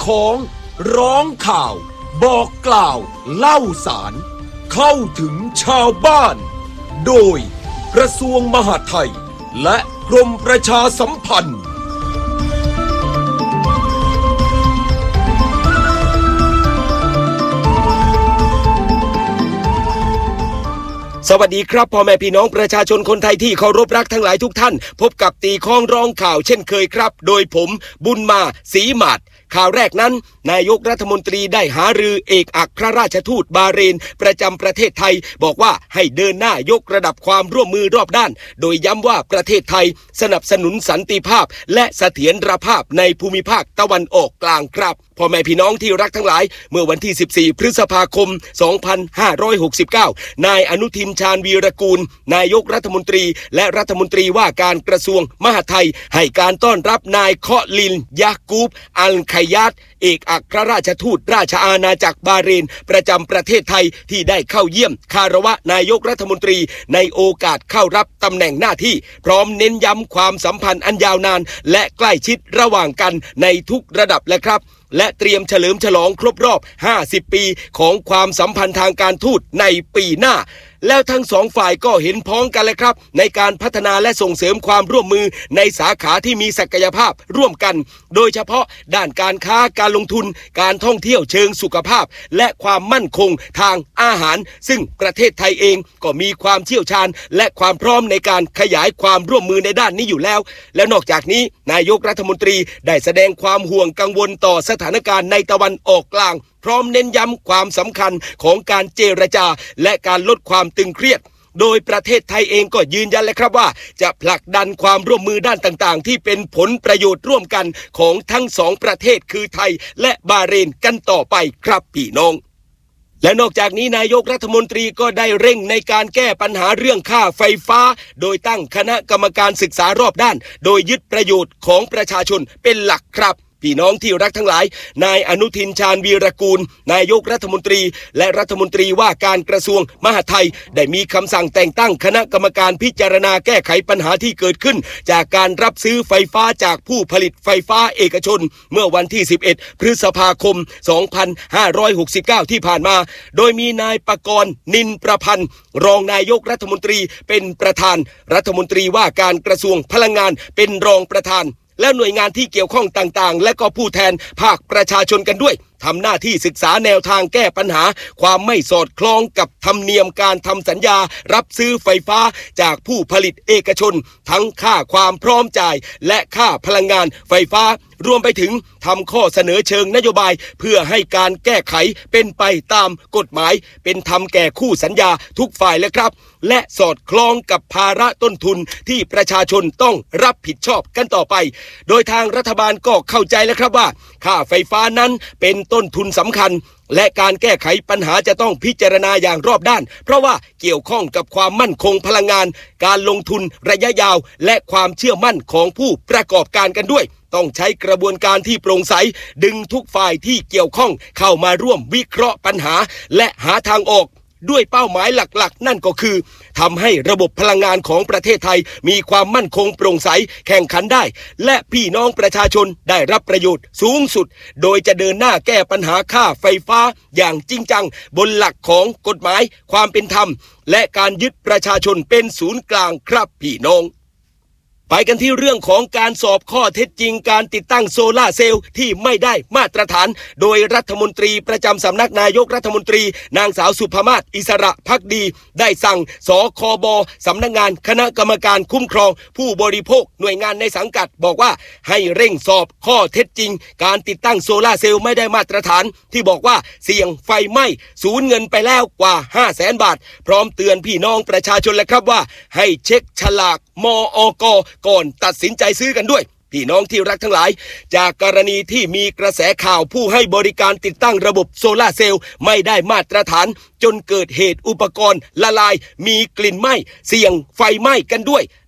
ของร้องข่าวบอกกล่าวเล่าสารเข้าถึงชาวบ้านโดยกระทรวงมหาดไทยและกรมประชาสัมพันธ์สวัสดีครับพ่อแม่พี่น้องประชาชนคนไทยที่เคารพรักทั้งหลายทุกท่านพบกับตีข้องร้องข่าวเช่นเคยครับโดยผมบุญมาศรีหมาดข่าวแรกนั้นนายกรัฐมนตรีได้หารือเอกอัครราชทูตบาห์เรนประจำประเทศไทยบอกว่าให้เดินหน้ายกระดับความร่วมมือรอบด้านโดยย้ำว่าประเทศไทยสนับสนุนสันติภาพและเสถียรภาพในภูมิภาคตะวันออกกลางครับพ่อแม่พี่น้องที่รักทั้งหลายเมื่อวันที่14พฤษภาคม2569นายอนุทินชาญวีรกูลนายกรัฐมนตรีและรัฐมนตรีว่าการกระทรวงมหาดไทยให้การต้อนรับนายเคาะลินยากูบอัลไคยัตเอกอัครราชทูตราชอาณาจักรบาห์เรนประจำประเทศไทยที่ได้เข้าเยี่ยมคารวะนายกรัฐมนตรีในโอกาสเข้ารับตำแหน่งหน้าที่พร้อมเน้นย้ำความสัมพันธ์อันยาวนานและใกล้ชิดระหว่างกันในทุกระดับและครับและเตรียมเฉลิมฉลองครบรอบ50ปีของความสัมพันธ์ทางการทูตในปีหน้าแล้วทั้งสองฝ่ายก็เห็นพ้องกันเลยครับในการพัฒนาและส่งเสริมความร่วมมือในสาขาที่มีศักยภาพร่วมกันโดยเฉพาะด้านการค้าการลงทุนการท่องเที่ยวเชิงสุขภาพและความมั่นคงทางอาหารซึ่งประเทศไทยเองก็มีความเชี่ยวชาญและความพร้อมในการขยายความร่วมมือในด้านนี้อยู่แล้วและนอกจากนี้นายกรัฐมนตรีได้แสดงความห่วงกังวลต่อสถานการณ์ในตะวันออกกลางพร้อมเน้นย้ำความสำคัญของการเจรจาและการลดความตึงเครียดโดยประเทศไทยเองก็ยืนยันเลยครับว่าจะผลักดันความร่วมมือด้านต่างๆที่เป็นผลประโยชน์ร่วมกันของทั้งสองประเทศคือไทยและบาห์เรนกันต่อไปครับพี่น้องและนอกจากนี้นายกรัฐมนตรีก็ได้เร่งในการแก้ปัญหาเรื่องค่าไฟฟ้าโดยตั้งคณะกรรมการศึกษารอบด้านโดยยึดประโยชน์ของประชาชนเป็นหลักครับพี่น้องที่รักทั้งหลายนายอนุทินชาญวีรกูลนายกรัฐมนตรีและรัฐมนตรีว่าการกระทรวงมหาดไทยได้มีคำสั่งแต่งตั้งคณะกรรมการพิจารณาแก้ไขปัญหาที่เกิดขึ้นจากการรับซื้อไฟฟ้าจากผู้ผลิตไฟฟ้าเอกชนเมื่อวันที่11พฤษภาคม2569ที่ผ่านมาโดยมีนายปกรณ์นินประพันธ์รองนายกรัฐมนตรีเป็นประธานรัฐมนตรีว่าการกระทรวงพลังงานเป็นรองประธานและหน่วยงานที่เกี่ยวข้องต่างๆและก็ผู้แทนภาคประชาชนกันด้วยทำหน้าที่ศึกษาแนวทางแก้ปัญหาความไม่สอดคล้องกับธรรมเนียมการทำสัญญารับซื้อไฟฟ้าจากผู้ผลิตเอกชนทั้งค่าความพร้อมจ่ายและค่าพลังงานไฟฟ้ารวมไปถึงทำข้อเสนอเชิงนโยบายเพื่อให้การแก้ไขเป็นไปตามกฎหมายเป็นธรรมแก่คู่สัญญาทุกฝ่ายและครับและสอดคล้องกับภาระต้นทุนที่ประชาชนต้องรับผิดชอบกันต่อไปโดยทางรัฐบาลก็เข้าใจแล้วครับว่าค่าไฟฟ้านั้นเป็นต้นทุนสำคัญและการแก้ไขปัญหาจะต้องพิจารณาอย่างรอบด้านเพราะว่าเกี่ยวข้องกับความมั่นคงพลังงานการลงทุนระยะยาวและความเชื่อมั่นของผู้ประกอบการกันด้วยต้องใช้กระบวนการที่โปร่งใสดึงทุกฝ่ายที่เกี่ยวข้องเข้ามาร่วมวิเคราะห์ปัญหาและหาทางออกด้วยเป้าหมายหลักๆนั่นก็คือทำให้ระบบพลังงานของประเทศไทยมีความมั่นคงโปร่งใสแข่งขันได้และพี่น้องประชาชนได้รับประโยชน์สูงสุดโดยจะเดินหน้าแก้ปัญหาค่าไฟฟ้าอย่างจริงจังบนหลักของกฎหมายความเป็นธรรมและการยึดประชาชนเป็นศูนย์กลางครับพี่น้องไปกันที่เรื่องของการสอบข้อเท็จจริงการติดตั้งโซล่าเซลล์ที่ไม่ได้มาตรฐานโดยรัฐมนตรีประจำสำนักนายกรัฐมนตรีนางสาวสุภมาศอิสระภักดีได้สั่งสคบสำนักงานคณะกรรมการคุ้มครองผู้บริโภคหน่วยงานในสังกัดบอกว่าให้เร่งสอบข้อเท็จจริงการติดตั้งโซล่าเซลล์ไม่ได้มาตรฐานที่บอกว่าเสี่ยงไฟไหม้สูญเงินไปแล้วกว่า 500,000 บาทพร้อมเตือนพี่น้องประชาชนและครับว่าให้เช็คฉลากมอก.ก่อนตัดสินใจซื้อกันด้วยพี่น้องที่รักทั้งหลายจากกรณีที่มีกระแสข่าวผู้ให้บริการติดตั้งระบบโซล่าเซลล์ไม่ได้มาตรฐานจนเกิดเหตุอุปกรณ์ละลายมีกลิ่นไหม้เสี่ยงไฟไหม้กันด้วย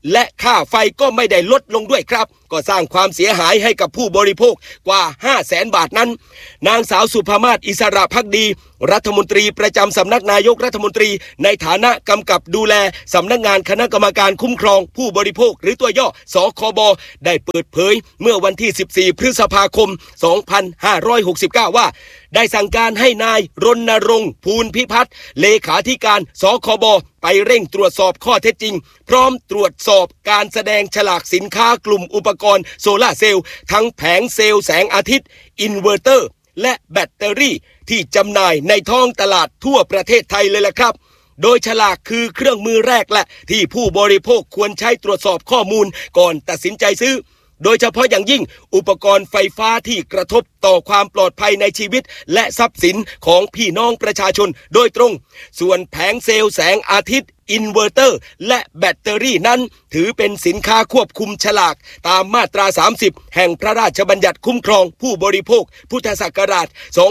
และค่าไฟก็ไม่ได้ลดลงด้วยครับก็สร้างความเสียหายให้กับผู้บริโภคกว่า 500,000 บาทนั้นนางสาวสุภามาศอิสระภักดีรัฐมนตรีประจำสำนักนายกรัฐมนตรีในฐานะกำกับดูแลสำนักงานคณะกรรมการคุ้มครองผู้บริโภคหรือตัวย่อสคบได้เปิดเผยเมื่อวันที่ 14 พฤษภาคม 2569 ว่าได้สั่งการให้นายรณรงค์ภูลพิพัฒน์เลขาธิการสคบไปเร่งตรวจสอบข้อเท็จจริงพร้อมตรวจสอบการแสดงฉลากสินค้ากลุ่มอุปกรณ์โซลาร์เซลล์ทั้งแผงเซลล์แสงอาทิตย์อินเวอร์เตอร์และแบตเตอรี่ที่จำหน่ายในท้องตลาดทั่วประเทศไทยเลยล่ะครับโดยฉลากคือเครื่องมือแรกและที่ผู้บริโภคควรใช้ตรวจสอบข้อมูลก่อนตัดสินใจซื้อโดยเฉพาะอย่างยิ่งอุปกรณ์ไฟฟ้าที่กระทบต่อความปลอดภัยในชีวิตและทรัพย์สินของพี่น้องประชาชนโดยตรงส่วนแผงเซลล์แสงอาทิตย์อินเวอร์เตอร์และแบตเตอรี่นั้นถือเป็นสินค้าควบคุมฉลากตามมาตรา 30 แห่งพระราชบัญญัติคุ้มครองผู้บริโภคพุทธศักราช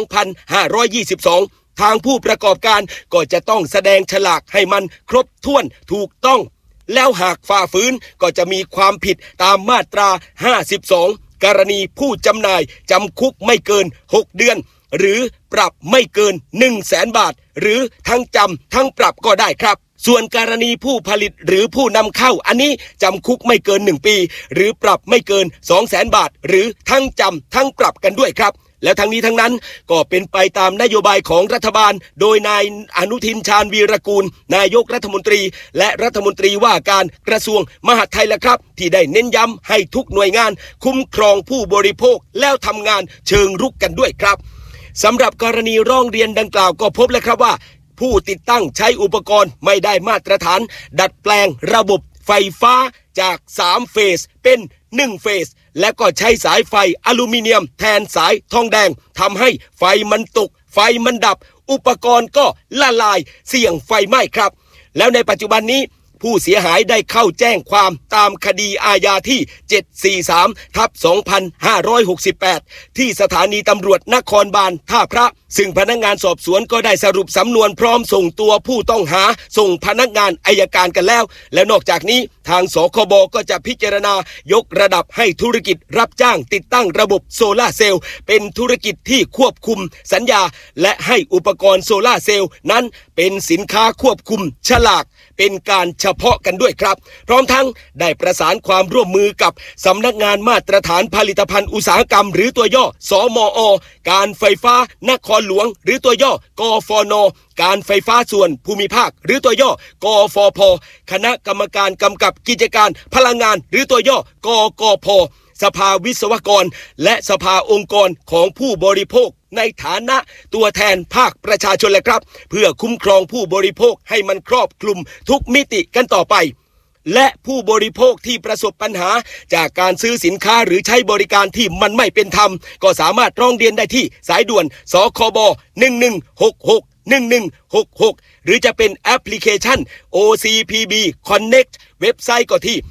2522 ทางผู้ประกอบการก็จะต้องแสดงฉลากให้มันครบถ้วนถูกต้องแล้วหากฝ่าฝืนก็จะมีความผิดตามมาตรา 52 กรณีผู้จำหน่ายจำคุกไม่เกิน 6 เดือนหรือปรับไม่เกิน 100,000 บาทหรือทั้งจำทั้งปรับก็ได้ครับส่วนกรณีผู้ผลิตหรือผู้นำเข้าอันนี้จำคุกไม่เกิน1ปีหรือปรับไม่เกิน 200,000 บาทหรือทั้งจำทั้งปรับกันด้วยครับแล้วทั้งนี้ทั้งนั้นก็เป็นไปตามนโยบายของรัฐบาลโดยนายอนุทินชาญวีรกูลนายกรัฐมนตรีและรัฐมนตรีว่าการกระทรวงมหาดไทยละครับที่ได้เน้นย้ำให้ทุกหน่วยงานคุ้มครองผู้บริโภคแล้วทำงานเชิงรุกกันด้วยครับสำหรับกรณีร้องเรียนดังกล่าวก็พบแล้วครับว่าผู้ติดตั้งใช้อุปกรณ์ไม่ได้มาตรฐานดัดแปลงระบบไฟฟ้าจาก3เฟสเป็น1เฟสและก็ใช้สายไฟอลูมิเนียมแทนสายทองแดงทำให้ไฟมันตกไฟมันดับอุปกรณ์ก็ละลายเสี่ยงไฟไหม้ครับแล้วในปัจจุบันนี้ผู้เสียหายได้เข้าแจ้งความตามคดีอาญาที่ 743/2568 ที่สถานีตำรวจนครบาลท่าพระซึ่งพนักงานสอบสวนก็ได้สรุปสำนวนพร้อมส่งตัวผู้ต้องหาส่งพนักงานอัยการกันแล้วและนอกจากนี้ทางสคบก็จะพิจารณายกระดับให้ธุรกิจรับจ้างติดตั้งระบบโซลาร์เซลล์เป็นธุรกิจที่ควบคุมสัญญาและให้อุปกรณ์โซลาร์เซลล์นั้นเป็นสินค้าควบคุมฉลากเป็นการเฉพาะกันด้วยครับพร้อมทั้งได้ประสานความร่วมมือกับสำนักงานมาตรฐานผลิตภัณฑ์อุตสาหกรรมหรือตัวย่อสมอ.การไฟฟ้านครหลวงหรือตัวย่อกฟน.การไฟฟ้าส่วนภูมิภาคหรือตัวย่อกฟผ.คณะกรรมการกำกับกิจการพลังงานหรือตัวย่อกกพ.สภาวิศวกรและสภาองค์กรของผู้บริโภคในฐานะตัวแทนภาคประชาชนแหละครับเพื่อคุ้มครองผู้บริโภคให้มันครอบคลุมทุกมิติกันต่อไปและผู้บริโภคที่ประสบปัญหาจากการซื้อสินค้าหรือใช้บริการที่มันไม่เป็นธรรมก็สามารถร้องเรียนได้ที่สายด่วนสคบ1166 หรือจะเป็นแอปพลิเคชัน OCPB Connect เว็บไซต์ก็ที่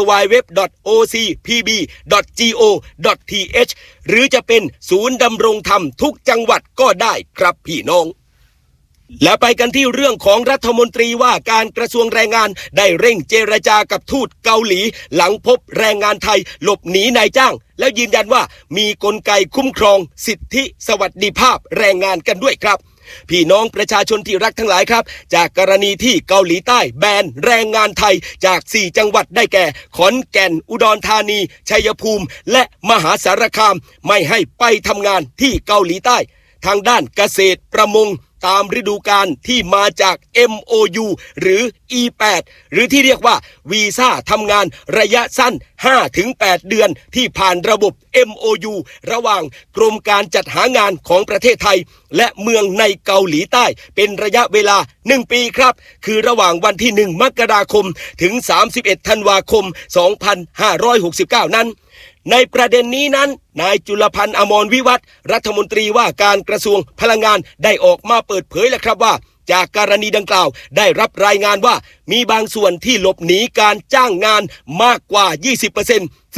www.ocpb.go.th หรือจะเป็นศูนย์ดำรงธรรมทุกจังหวัดก็ได้ครับพี่น้องและไปกันที่เรื่องของรัฐมนตรีว่าการกระทรวงแรงงานได้เร่งเจรจากับทูตเกาหลีหลังพบแรงงานไทยหลบหนีนายจ้างแล้วยืนยันว่ามีกลไกคุ้มครองสิทธิสวัสดิภาพแรงงานกันด้วยครับพี่น้องประชาชนที่รักทั้งหลายครับจากกรณีที่เกาหลีใต้แบนแรงงานไทยจาก4จังหวัดได้แก่ขอนแก่นอุดรธานีชัยภูมิและมหาสารคามไม่ให้ไปทำงานที่เกาหลีใต้ทางด้านเกษตรประมงตามฤดูกาลที่มาจาก MOU หรือ E8 หรือที่เรียกว่าวีซ่าทำงานระยะสั้น 5-8 เดือนที่ผ่านระบบ MOU ระหว่างกรมการจัดหางานของประเทศไทยและเมืองในเกาหลีใต้เป็นระยะเวลา1ปีครับคือระหว่างวันที่1มกราคมถึง31ธันวาคม2569นั้นในประเด็นนี้นั้นนายจุลพันธ์อมรวิวัฒน์รัฐมนตรีว่าการกระทรวงพลังงานได้ออกมาเปิดเผยแล้วครับว่าจากกรณีดังกล่าวได้รับรายงานว่ามีบางส่วนที่หลบหนีการจ้างงานมากกว่า 20% ซึ่ง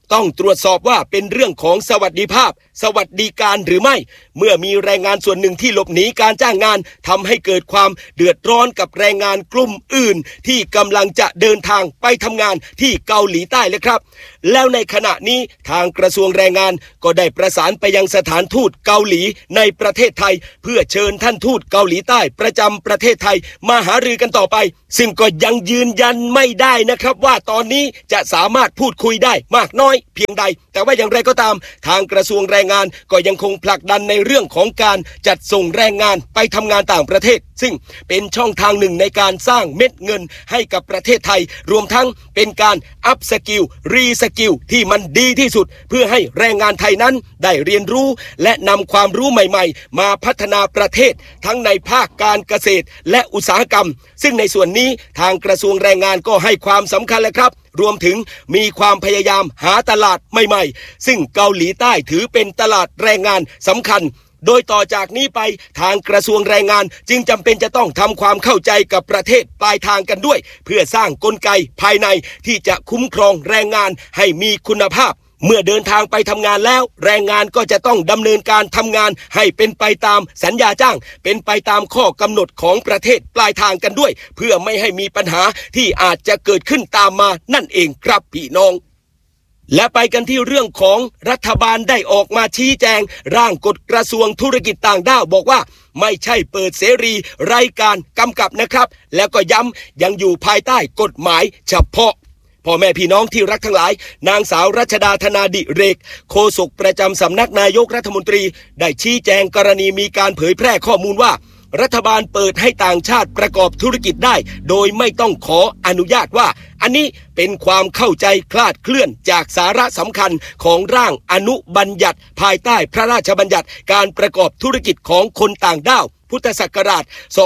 ต้องตรวจสอบว่าเป็นเรื่องของสวัสดิภาพสวัสดิการหรือไม่เมื่อมีแรงงานส่วนหนึ่งที่หลบหนีการจ้างงานทำให้เกิดความเดือดร้อนกับแรงงานกลุ่มอื่นที่กำลังจะเดินทางไปทำงานที่เกาหลีใต้เลยครับแล้วในขณะนี้ทางกระทรวงแรงงานก็ได้ประสานไปยังสถานทูตเกาหลีในประเทศไทยเพื่อเชิญท่านทูตเกาหลีใต้ประจำประเทศไทยมาหารือกันต่อไปซึ่งก็ยังยืนยันไม่ได้นะครับว่าตอนนี้จะสามารถพูดคุยได้มากน้อยเพียงใดแต่ว่าอย่างไรก็ตามทางกระทรวงแรงงานก็ยังคงผลักดันในเรื่องของการจัดส่งแรงงานไปทำงานต่างประเทศซึ่งเป็นช่องทางหนึ่งในการสร้างเม็ดเงินให้กับประเทศไทยรวมทั้งเป็นการอัพสกิลรีสกิลที่มันดีที่สุดเพื่อให้แรงงานไทยนั้นได้เรียนรู้และนำความรู้ใหม่ๆมาพัฒนาประเทศทั้งในภาคการเกษตรและอุตสาหกรรมซึ่งในส่วนนี้ทางกระทรวงแรงงานก็ให้ความสำคัญเลยครับรวมถึงมีความพยายามหาตลาดใหม่ๆซึ่งเกาหลีใต้ถือเป็นตลาดแรงงานสำคัญโดยต่อจากนี้ไปทางกระทรวงแรงงานจึงจำเป็นจะต้องทำความเข้าใจกับประเทศปลายทางกันด้วยเพื่อสร้างกลไกภายในที่จะคุ้มครองแรงงานให้มีคุณภาพเมื่อเดินทางไปทำงานแล้วแรงงานก็จะต้องดำเนินการทำงานให้เป็นไปตามสัญญาจ้างเป็นไปตามข้อกำหนดของประเทศปลายทางกันด้วยเพื่อไม่ให้มีปัญหาที่อาจจะเกิดขึ้นตามมานั่นเองครับพี่น้องและไปกันที่เรื่องของรัฐบาลได้ออกมาชี้แจงร่างกฎกระทรวงธุรกิจต่างด้าวบอกว่าไม่ใช่เปิดเสรีไร้การกำกับนะครับแล้วก็ย้ำยังอยู่ภายใต้กฎหมายเฉพาะพ่อแม่พี่น้องที่รักทั้งหลายนางสาวรัชดาธนาดิเรกโฆษกประจำสำนักนายกรัฐมนตรีได้ชี้แจงกรณีมีการเผยแพร่ข้อมูลว่ารัฐบาลเปิดให้ต่างชาติประกอบธุรกิจได้โดยไม่ต้องขออนุญาตว่าอันนี้เป็นความเข้าใจคลาดเคลื่อนจากสาระสำคัญของร่างอนุบัญญัติภายใต้พระราชบัญญัติการประกอบธุรกิจของคนต่างด้าวพุทธศักราช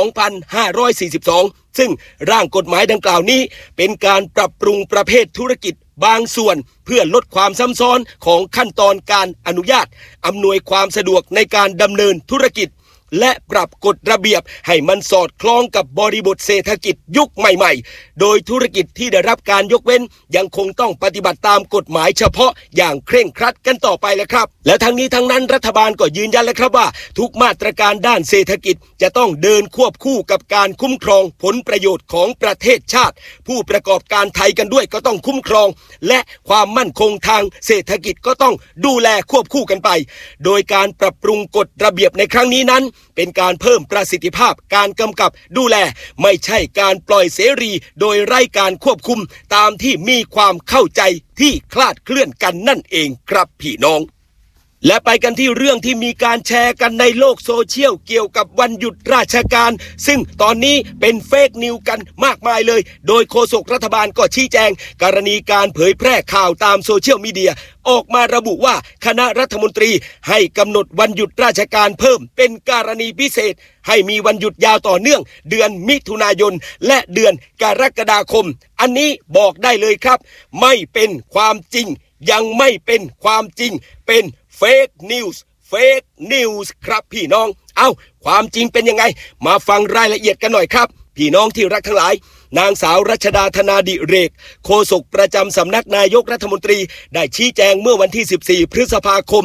2542 ซึ่งร่างกฎหมายดังกล่าวนี้เป็นการปรับปรุงประเภทธุรกิจบางส่วนเพื่อลดความซ้ำซ้อนของขั้นตอนการอนุญาตอำนวยความสะดวกในการดำเนินธุรกิจและปรับกฎระเบียบให้มันสอดคล้องกับบริบทเศรษฐกิจยุคใหม่ๆโดยธุรกิจที่ได้รับการยกเว้นยังคงต้องปฏิบัติตามกฎหมายเฉพาะอย่างเคร่งครัดกันต่อไปเลยครับและทั้งนี้ทั้งนั้นรัฐบาลก็ยืนยันแล้วครับว่าทุกมาตรการด้านเศรษฐกิจจะต้องเดินควบคู่กับการคุ้มครองผลประโยชน์ของประเทศชาติผู้ประกอบการไทยกันด้วยก็ต้องคุ้มครองและความมั่นคงทางเศรษฐกิจก็ต้องดูแลควบคู่กันไปโดยการปรับปรุงกฎระเบียบในครั้งนี้นั้นเป็นการเพิ่มประสิทธิภาพการกำกับดูแลไม่ใช่การปล่อยเสรีโดยไร้การควบคุมตามที่มีความเข้าใจที่คลาดเคลื่อนกันนั่นเองครับพี่น้องและไปกันที่เรื่องที่มีการแชร์กันในโลกโซเชียลเกี่ยวกับวันหยุดราชการซึ่งตอนนี้เป็นเฟกนิวกันมากมายเลยโดยโฆษกรัฐบาลก็ชี้แจงกรณีการเผยแพร่ข่าวตามโซเชียลมีเดียออกมาระบุว่าคณะรัฐมนตรีให้กำหนดวันหยุดราชการเพิ่มเป็นกรณีพิเศษให้มีวันหยุดยาวต่อเนื่องเดือนมิถุนายนและเดือนกรกฎาคมอันนี้บอกได้เลยครับไม่เป็นความจริงยังไม่เป็นความจริงเป็นเฟกนิวส์ครับพี่น้องความจริงเป็นยังไงมาฟังรายละเอียดกันหน่อยครับพี่น้องที่รักทั้งหลายนางสาวรัชดาธนาดิเรกโฆษกประจำสำนักนายกรัฐมนตรีได้ชี้แจงเมื่อวันที่14พฤษภาคม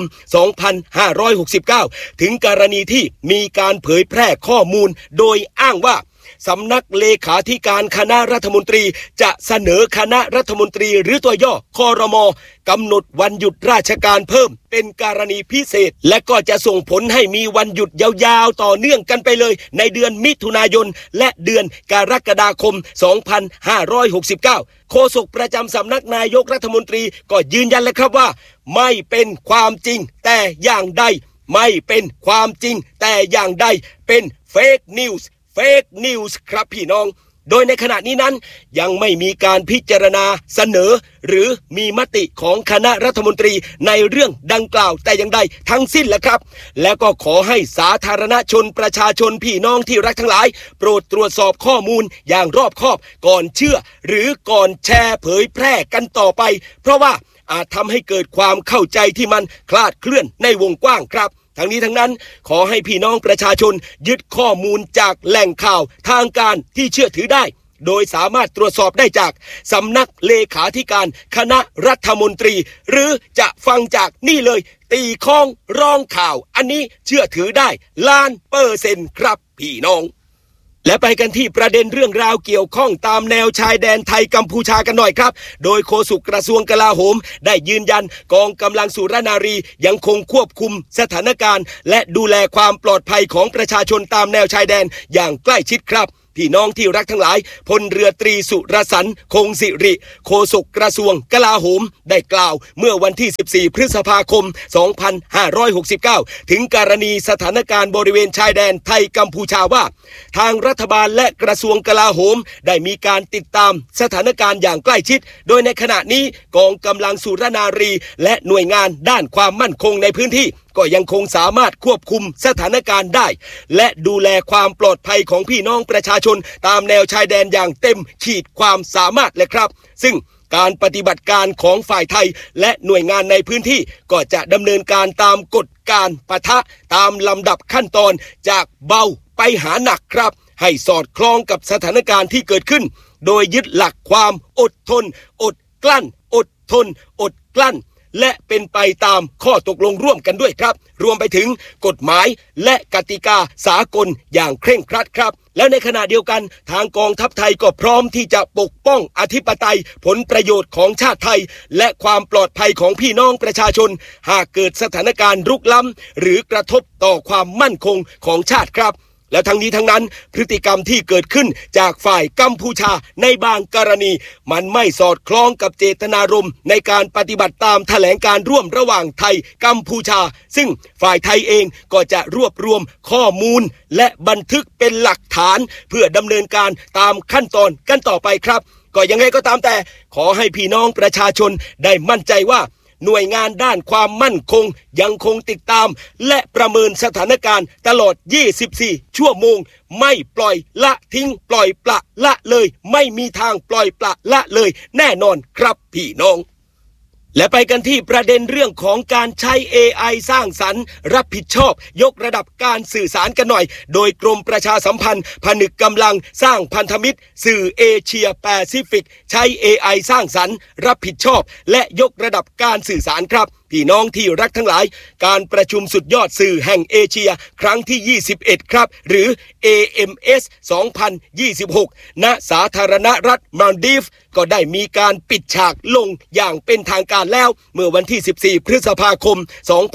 2569ถึงกรณีที่มีการเผยแพร่ข้อมูลโดยอ้างว่าสำนักเลขาธิการคณะรัฐมนตรีจะเสนอคณะรัฐมนตรีหรือตัวย่อครม.กำหนดวันหยุดราชการเพิ่มเป็นกรณีพิเศษและก็จะส่งผลให้มีวันหยุดยาวๆต่อเนื่องกันไปเลยในเดือนมิถุนายนและเดือนกรกฎาคม2569โฆษกประจำสำนักนายกรัฐมนตรีก็ยืนยันเลยครับว่าไม่เป็นความจริงแต่อย่างใดไม่เป็นความจริงแต่อย่างใดเป็นเฟกนิวส์ครับพี่น้องโดยในขณะนี้นั้นยังไม่มีการพิจารณาเสนอหรือมีมติของคณะรัฐมนตรีในเรื่องดังกล่าวแต่อย่างใดทั้งสิ้นแหละครับแล้วก็ขอให้สาธารณชนประชาชนพี่น้องที่รักทั้งหลายโปรดตรวจสอบข้อมูลอย่างรอบคอบก่อนเชื่อหรือก่อนแชร์เผยแพร่กันต่อไปเพราะว่าอาจทำให้เกิดความเข้าใจที่มันคลาดเคลื่อนในวงกว้างครับทั้งนี้ทั้งนั้นขอให้พี่น้องประชาชนยึดข้อมูลจากแหล่งข่าวทางการที่เชื่อถือได้โดยสามารถตรวจสอบได้จากสำนักเลขาธิการคณะรัฐมนตรีหรือจะฟังจากนี่เลยตีข้องร้องข่าวอันนี้เชื่อถือได้1,000%ครับพี่น้องและไปกันที่ประเด็นเรื่องราวเกี่ยวข้องตามแนวชายแดนไทยกัมพูชากันหน่อยครับโดยโฆษกกระทรวงกลาโหมได้ยืนยันกองกำลังสุรนารียังคงควบคุมสถานการณ์และดูแลความปลอดภัยของประชาชนตามแนวชายแดนอย่างใกล้ชิดครับพี่น้องที่รักทั้งหลายพลเรือตรีสุรสันต์คงสิริโฆษกกระทรวงกลาโหมได้กล่าวเมื่อวันที่14พฤษภาคม2569ถึงกรณีสถานการณ์บริเวณชายแดนไทยกัมพูชาว่าทางรัฐบาลและกระทรวงกลาโหมได้มีการติดตามสถานการณ์อย่างใกล้ชิดโดยในขณะนี้กองกำลังสุรนารีและหน่วยงานด้านความมั่นคงในพื้นที่ก็ยังคงสามารถควบคุมสถานการณ์ได้และดูแลความปลอดภัยของพี่น้องประชาชนตามแนวชายแดนอย่างเต็มขีดความสามารถเลยครับซึ่งการปฏิบัติการของฝ่ายไทยและหน่วยงานในพื้นที่ก็จะดำเนินการตามกฎการปะทะตามลำดับขั้นตอนจากเบาไปหาหนักครับให้สอดคล้องกับสถานการณ์ที่เกิดขึ้นโดยยึดหลักความอดทนอดกลั้นอดทนอดกลั้นและเป็นไปตามข้อตกลงร่วมกันด้วยครับรวมไปถึงกฎหมายและกติกาสากลอย่างเคร่งครัดครับแล้วในขณะเดียวกันทางกองทัพไทยก็พร้อมที่จะปกป้องอธิปไตยผลประโยชน์ของชาติไทยและความปลอดภัยของพี่น้องประชาชนหากเกิดสถานการณ์รุกล้ำหรือกระทบต่อความมั่นคงของชาติครับและทั้งนี้ทั้งนั้นพฤติกรรมที่เกิดขึ้นจากฝ่ายกัมพูชาในบางกรณีมันไม่สอดคล้องกับเจตนารมณ์ในการปฏิบัติตามแถลงการร่วมระหว่างไทยกัมพูชาซึ่งฝ่ายไทยเองก็จะรวบรวมข้อมูลและบันทึกเป็นหลักฐานเพื่อดำเนินการตามขั้นตอนกันต่อไปครับก็ยังไงก็ตามแต่ขอให้พี่น้องประชาชนได้มั่นใจว่าหน่วยงานด้านความมั่นคงยังคงติดตามและประเมินสถานการณ์ตลอด24ชั่วโมงไม่ปล่อยละทิ้งปล่อยปละละเลยไม่มีทางปล่อยปละละเลยแน่นอนครับพี่น้องและไปกันที่ประเด็นเรื่องของการใช้ AI สร้างสรรค์รับผิดชอบยกระดับการสื่อสารกันหน่อยโดยกรมประชาสัมพันธ์ผนึกกำลังสร้างพันธมิตรสื่อเอเชียแปซิฟิกใช้ AI สร้างสรรค์รับผิดชอบและยกระดับการสื่อสารครับพี่น้องที่รักทั้งหลายการประชุมสุดยอดสื่อแห่งเอเชียครั้งที่21ครับหรือ AMS 2026 ณ สาธารณรัฐมาลดีฟก็ได้มีการปิดฉากลงอย่างเป็นทางการแล้วเมื่อวันที่14พฤษภาคม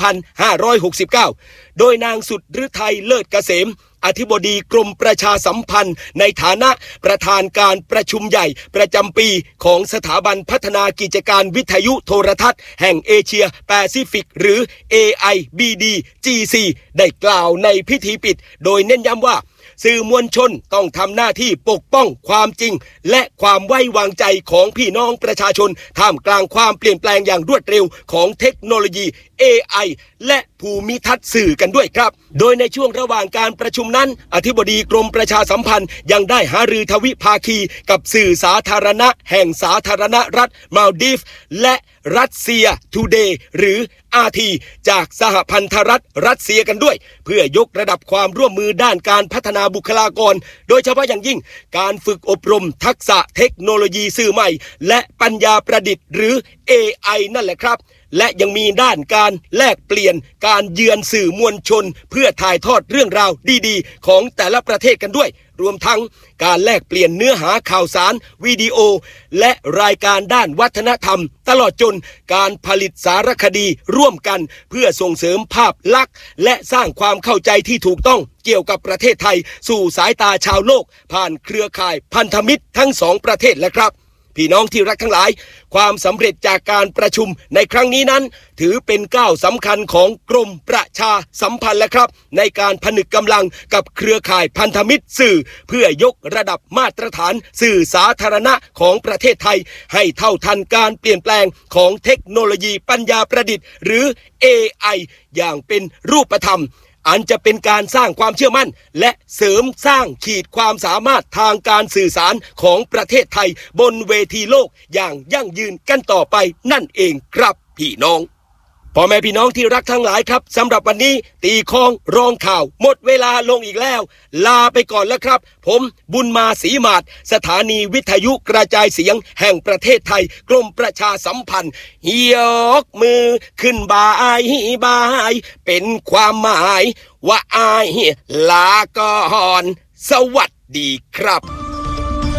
2569โดยนางสุดฤทัยเลิศเกษมอธิบดีกรมประชาสัมพันธ์ในฐานะประธานการประชุมใหญ่ประจำปีของสถาบันพัฒนากิจการวิทยุโทรทัศน์แห่งเอเชียแปซิฟิกหรือ AIBD-GC ได้กล่าวในพิธีปิดโดยเน้นย้ำว่าสื่อมวลชนต้องทำหน้าที่ปกป้องความจริงและความไว้วางใจของพี่น้องประชาชนท่ามกลางความเปลี่ยนแปลงอย่างรวดเร็วของเทคโนโลยี AI และภูมิทัศน์สื่อกันด้วยครับโดยในช่วงระหว่างการประชุมนั้นอธิบดีกรมประชาสัมพันธ์ยังได้หารือทวิภาคีกับสื่อสาธารณะแห่งสาธารณรัฐมาลดีฟและรัสเซียทูเดย์หรือ RT จากสหพันธรัฐรัสเซียกันด้วยเพื่อยกระดับความร่วมมือด้านการพัฒนาบุคลากรโดยเฉพาะอย่างยิ่งการฝึกอบรมทักษะเทคโนโลยีสื่อใหม่และปัญญาประดิษฐ์หรือ AI นั่นแหละครับและยังมีด้านการแลกเปลี่ยนการเยือนสื่อมวลชนเพื่อถ่ายทอดเรื่องราวดีๆของแต่ละประเทศกันด้วยรวมทั้งการแลกเปลี่ยนเนื้อหาข่าวสารวิดีโอและรายการด้านวัฒนธรรมตลอดจนการผลิตสารคดีร่วมกันเพื่อส่งเสริมภาพลักษณ์และสร้างความเข้าใจที่ถูกต้องเกี่ยวกับประเทศไทยสู่สายตาชาวโลกผ่านเครือข่ายพันธมิตรทั้งสองประเทศและครับพี่น้องที่รักทั้งหลายความสำเร็จจากการประชุมในครั้งนี้นั้นถือเป็นก้าวสำคัญของกรมประชาสัมพันธ์และครับในการผนึกกำลังกับเครือข่ายพันธมิตรสื่อเพื่อยกระดับมาตรฐานสื่อสาธารณะของประเทศไทยให้เท่าทันการเปลี่ยนแปลงของเทคโนโลยีปัญญาประดิษฐ์หรือ AI อย่างเป็นรูปธรรมอันจะเป็นการสร้างความเชื่อมั่นและเสริมสร้างขีดความสามารถทางการสื่อสารของประเทศไทยบนเวทีโลกอย่างยั่งยืนกันต่อไปนั่นเองครับพี่น้องพ่อแม่พี่น้องที่รักทั้งหลายครับสำหรับวันนี้ตีคองรองข่าวหมดเวลาลงอีกแล้วลาไปก่อนแล้วครับผมบุญมาศรีมาศสถานีวิทยุกระจายเสียงแห่งประเทศไทยกรมประชาสัมพันธ์ยกมือขึ้นบายเป็นความหมายว่าอายลาก่อนสวัสดีครับ